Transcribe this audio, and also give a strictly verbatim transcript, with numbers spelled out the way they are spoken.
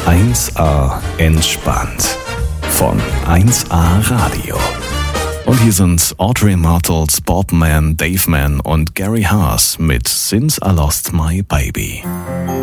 eins A entspannt von eins A Radio. Und hier sind Audrey Martels, Bob Mann, Dave Mann und Gary Haas mit Since I Lost My Baby.